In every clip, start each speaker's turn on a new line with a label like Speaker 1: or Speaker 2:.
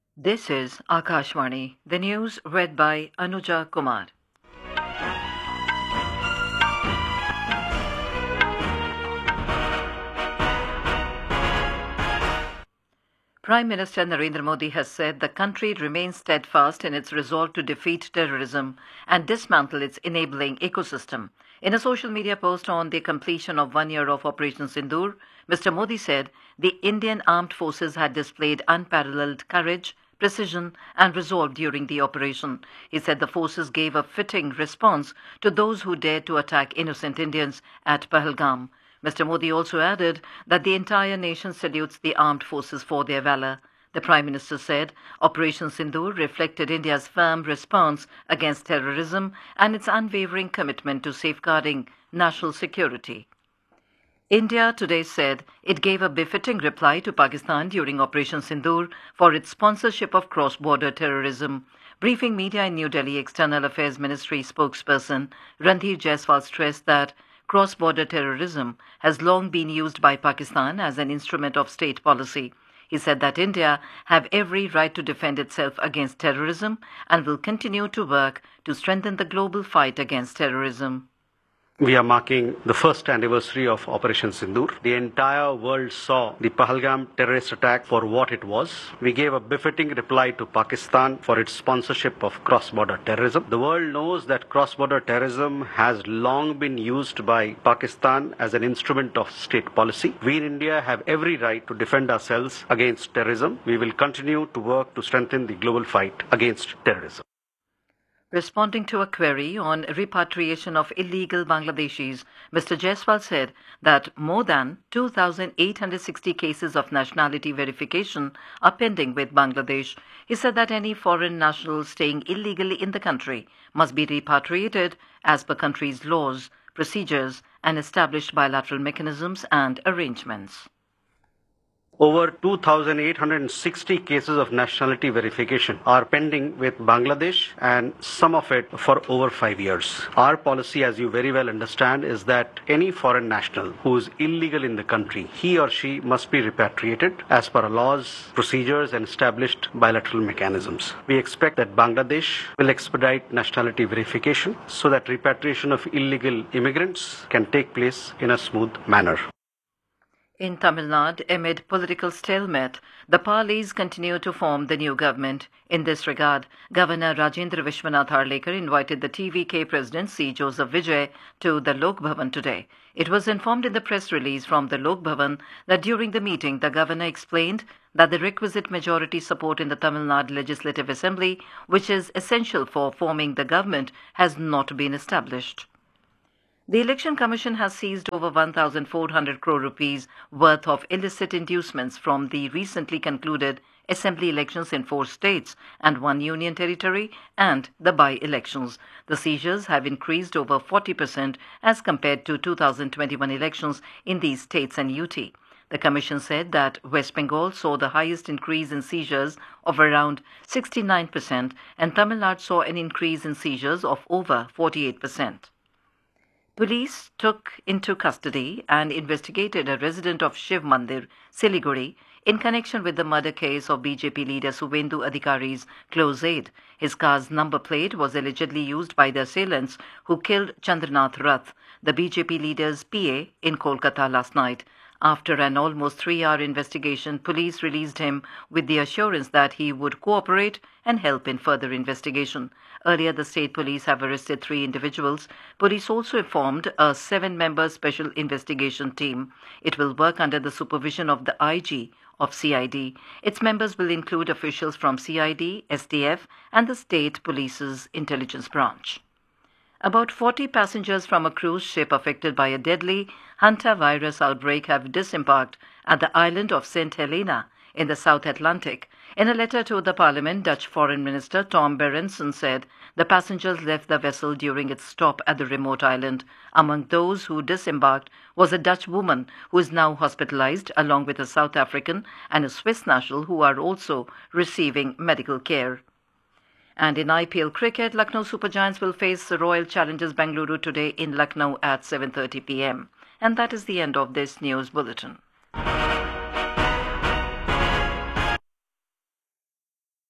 Speaker 1: This is Akashvani, the news read by Anuja Kumar. Prime Minister Narendra Modi has said the country remains steadfast in its resolve to defeat terrorism and dismantle its enabling ecosystem. In a social media post on the completion of 1 year of Operation Sindoor, Mr. Modi said the Indian armed forces had displayed unparalleled courage, precision and resolve during the operation. He said the forces gave a fitting response to those who dared to attack innocent Indians at Pahalgam. Mr. Modi also added that the entire nation salutes the armed forces for their valor. The Prime Minister said Operation Sindoor reflected India's firm response against terrorism and its unwavering commitment to safeguarding national security. India today said it gave a befitting reply to Pakistan during Operation Sindoor for its sponsorship of cross-border terrorism. Briefing media in New Delhi, External Affairs Ministry spokesperson Randhir Jaiswal stressed that cross-border terrorism has long been used by Pakistan as an instrument of state policy. He said that India have every right to defend itself against terrorism and will continue to work to strengthen the global fight against terrorism.
Speaker 2: We are marking the first anniversary of Operation Sindoor. The entire world saw the Pahalgam terrorist attack for what it was. We gave a befitting reply to Pakistan for its sponsorship of cross-border terrorism. The world knows that cross-border terrorism has long been used by Pakistan as an instrument of state policy. We in India have every right to defend ourselves against terrorism. We will continue to work to strengthen the global fight against terrorism.
Speaker 1: Responding to a query on repatriation of illegal Bangladeshis, Mr. Jaiswal said that more than 2,860 cases of nationality verification are pending with Bangladesh. He said that any foreign national staying illegally in the country must be repatriated as per country's laws, procedures, and established bilateral mechanisms and arrangements.
Speaker 2: Over 2,860 cases of nationality verification are pending with Bangladesh, and some of it for over 5 years. Our policy, as you very well understand, is that any foreign national who is illegal in the country, he or she must be repatriated as per laws, procedures and established bilateral mechanisms. We expect that Bangladesh will expedite nationality verification so that repatriation of illegal immigrants can take place in a smooth manner.
Speaker 1: In Tamil Nadu, amid political stalemate, the parleys continue to form the new government. In this regard, Governor Rajendra Vishwanath Harlekar invited the TVK President C. Joseph Vijay to the Lok Bhavan today. It was informed in the press release from the Lok Bhavan that during the meeting, the governor explained that the requisite majority support in the Tamil Nadu Legislative Assembly, which is essential for forming the government, has not been established. The Election Commission has seized over 1,400 crore rupees worth of illicit inducements from the recently concluded assembly elections in 4 states and 1 union territory and the by-elections. The seizures have increased over 40% as compared to 2021 elections in these states and UT. The Commission said that West Bengal saw the highest increase in seizures of around 69% and Tamil Nadu saw an increase in seizures of over 48%. Police took into custody and investigated a resident of Shiv Mandir, Siliguri, in connection with the murder case of BJP leader Suvendu Adhikari's close aide. His car's number plate was allegedly used by the assailants who killed Chandranath Rath, the BJP leader's PA, in Kolkata last night. After an almost 3-hour investigation, police released him with the assurance that he would cooperate and help in further investigation. Earlier, the state police have arrested 3 individuals. Police also formed a 7-member special investigation team. It will work under the supervision of the IG of CID. Its members will include officials from CID, STF, and the state police's intelligence branch. About 40 passengers from a cruise ship affected by a deadly hantavirus outbreak have disembarked at the island of St. Helena in the South Atlantic. In a letter to the Parliament, Dutch Foreign Minister Tom Berendsen said the passengers left the vessel during its stop at the remote island. Among those who disembarked was a Dutch woman who is now hospitalized, along with a South African and a Swiss national who are also receiving medical care. And in IPL cricket, Lucknow Super Giants will face the Royal Challengers Bengaluru today in Lucknow at 7:30 p.m. And that is the end of this news bulletin.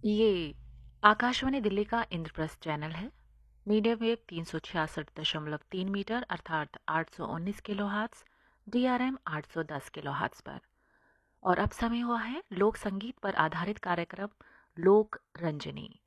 Speaker 3: ये आकाशवाणी दिल्ली का Indraprastha channel है। Medium wave 366.3 metre अर्थात 819 kilohertz, DRM 810 kilohertz पर। और अब समय हुआ है लोक संगीत पर आधारित कार्यक्रम लोक रंजनी।